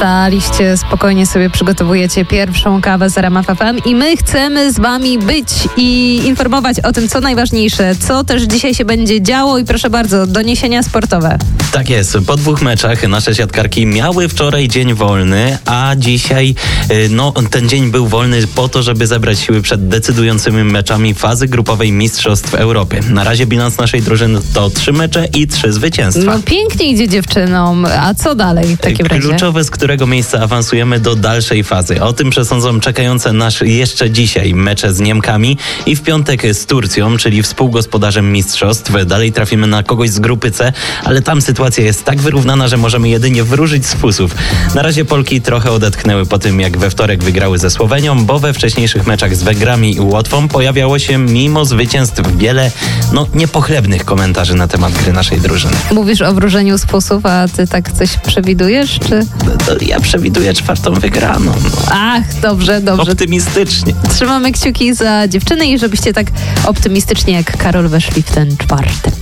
Wstaliście, spokojnie sobie przygotowujecie pierwszą kawę z RMF FM i my chcemy z wami być i informować o tym, co najważniejsze, co też dzisiaj się będzie działo i proszę bardzo, doniesienia sportowe. Tak jest, po 2 meczach nasze siatkarki miały wczoraj dzień wolny, a dzisiaj ten dzień był wolny po to, żeby zebrać siły przed decydującymi meczami fazy grupowej Mistrzostw Europy. Na razie bilans naszej drużyny to 3 mecze i 3 zwycięstwa. No pięknie idzie dziewczynom, a co dalej w takim razie? Kluczowe, z którego miejsca awansujemy do dalszej fazy. O tym przesądzą czekające nas jeszcze dzisiaj mecze z Niemkami i w piątek z Turcją, czyli współgospodarzem mistrzostw. Dalej trafimy na kogoś z grupy C, ale tam sytuacja jest tak wyrównana, że możemy jedynie wróżyć z fusów. Na razie Polki trochę odetchnęły po tym, jak we wtorek wygrały ze Słowenią, bo we wcześniejszych meczach z Węgrami i Łotwą pojawiało się mimo zwycięstw wiele niepochlebnych komentarzy na temat gry naszej drużyny. Mówisz o wróżeniu z fusów, a ty tak coś przewidujesz, czy? Ja przewiduję 4. wygraną. Ach, dobrze. Optymistycznie. Trzymamy kciuki za dziewczyny i żebyście tak optymistycznie jak Karol weszli w ten 4.